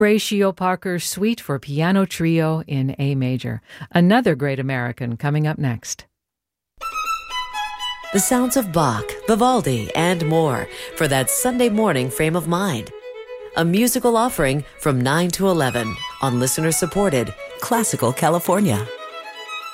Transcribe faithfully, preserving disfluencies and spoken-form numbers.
Horatio Parker's Suite for Piano Trio in A major. Another great American coming up next. The sounds of Bach, Vivaldi, and more for that Sunday morning frame of mind. A musical offering from nine to eleven on listener-supported Classical California.